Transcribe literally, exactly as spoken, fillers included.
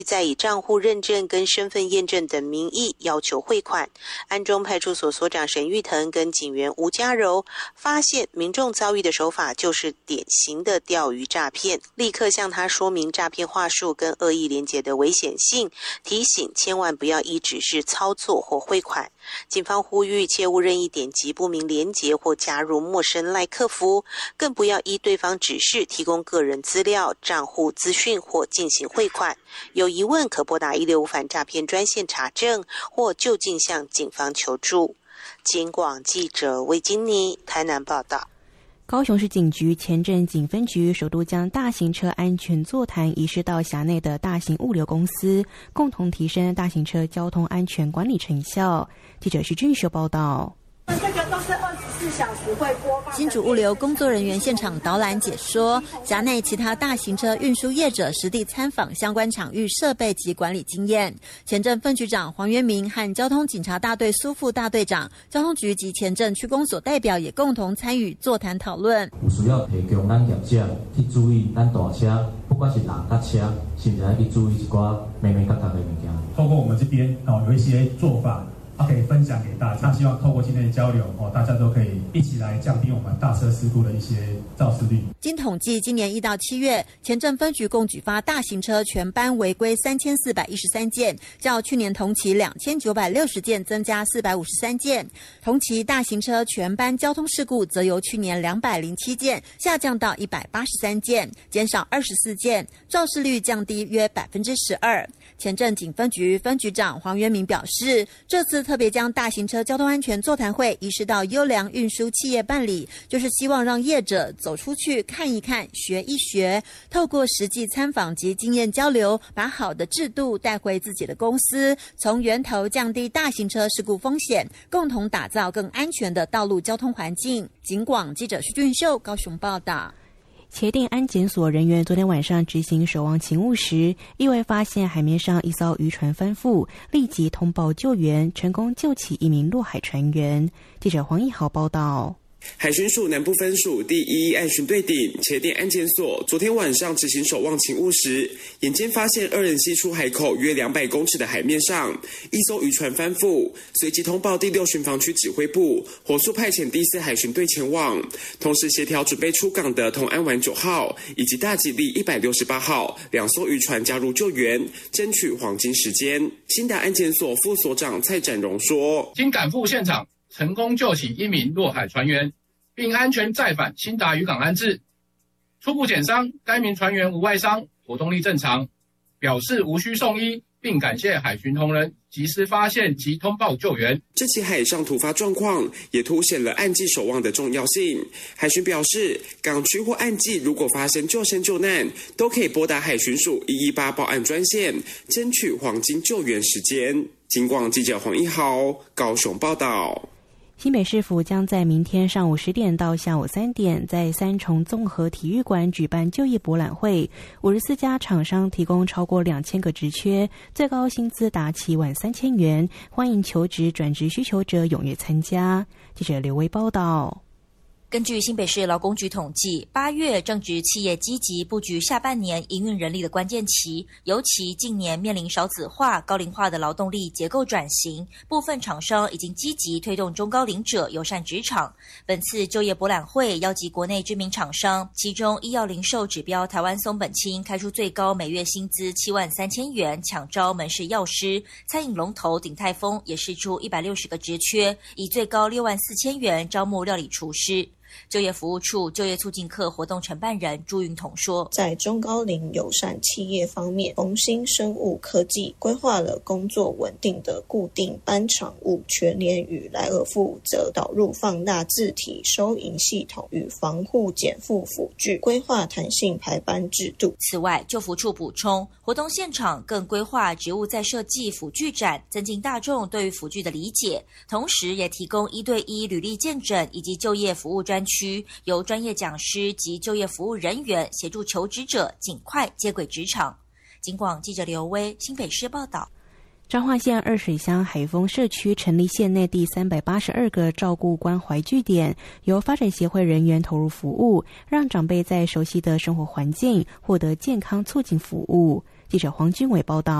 再以账户认证跟身份验证等名义要求汇款。安中派出所所长沈玉腾跟警员吴家柔发现民众遭遇的手法就是典型的钓鱼诈骗，立刻向他说明诈骗话术跟恶意连结的危险性，提醒千万不要依指示操作或汇款。警方呼吁切勿任意点击不明连结或加入陌生赖客服，更不要依对方指示提供个人资料、账户资讯或进行汇款。有疑问可拨打一六五反诈骗专线查证，或就近向警方求助。警广记者魏金妮台南报道。 高雄市警局前镇警分局首度将大型车安全座谈移师到辖内的大型物流公司，共同提升大型车交通安全管理成效。记者徐俊秀报道。 这个都是二十四小时会播放。 新竹物流工作人员现场导览解说，辖内其他大型车运输业者实地参访相关场域设备及管理经验。前镇分局长黄元明和交通警察大队苏副大队长、交通局及前镇区公所代表也共同参与座谈讨论。 有需要提供咱业者去注意咱大车，不管是人甲车，甚至要去注意一寡眉眉角角的物件。 透过我们这边哦，有一些做法。可以分享给大家，希望透过今天的交流，哦，大家都可以一起来降低我们大车事故的一些肇事率。 经统计，今年一到七月，前镇分局共举发大型车全班违规三千四百一十三件，较去年同期两千九百六十件增加四百五十三件。同期大型车全班交通事故则由去年两百零七件下降到一百八十三件，减少二十四件，肇事率降低约百分之十二。前镇警分局分局长黄元明表示，这次特别将大型车交通安全座谈会移师到优良运输企业办理，就是希望让业者走出去看一看、学一学，透过实际参访及经验交流，把好的制度带回自己的公司，从源头降低大型车事故风险，共同打造更安全的道路交通环境。警广记者徐俊秀高雄报道。 茄店安检所人员昨天晚上执行守望勤务时，意外发现海面上一艘渔船翻覆，立即通报救援，成功救起一名落海船员。记者黄义豪报道。 海巡署南部分署第一一岸巡队顶茄店安检所昨天晚上执行守望勤务时，眼尖发现二人系出海口约两百公尺的海面上一艘渔船翻覆，随即通报第六巡防区指挥部，火速派遣第四海巡队前往，同时协调准备出港的同安丸九号以及大吉利一百六十八号两艘渔船加入救援，争取黄金时间。新达安检所副所长蔡展荣说， 经赶赴现场，成功救起一名落海船员，并安全再返新达渔港安置。初步检伤，该名船员无外伤，活动力正常，表示无需送医，并感谢海巡同仁及时发现及通报救援。 这起海上突发状况也凸显了岸际守望的重要性。海巡表示，港区或岸际如果发生救生救难，都可以拨打海巡署一一八报案专线，争取黄金救援时间。警广记者黄一豪高雄报道。 新北市府将在明天上午十点到下午三点，在三重综合体育馆举办就业博览会，五十四家厂商提供超过两千个职缺，最高薪资达七万三千元，欢迎求职转职需求者踊跃参加。记者刘威报道。 根据新北市劳工局统计，八月正值企业积极布局下半年营运人力的关键期，尤其近年面临少子化、高龄化的劳动力结构转型，部分厂商已经积极推动中高龄者友善职场。本次就业博览会邀集国内知名厂商，其中医药零售指标台湾松本清开出最高每月薪资七万三千元，抢招门市药师；餐饮龙头鼎泰丰也释出一百六十个职缺，以最高六万四千元招募料理厨师。就业服务处就业促进课活动承办人朱云彤说， 在中高龄友善企业方面，鸿星生物科技规划了工作稳定的固定班场务，全联与莱尔富则导入放大字体收银系统与防护减负辅具，规划弹性排班制度。 此外，就服处补充，活动现场更规划职务再设计辅具展，增进大众对于辅具的理解，同时也提供一对一履历见证以及就业服务专区，由专业讲师及就业服务人员协助求职者尽快接轨职场。警广记者刘威新北市报道。 彰化县二水乡海丰社区成立县内第三百八十二个照顾关怀据点，由发展协会人员投入服务，让长辈在熟悉的生活环境获得健康促进服务。 记者黄君伟报道。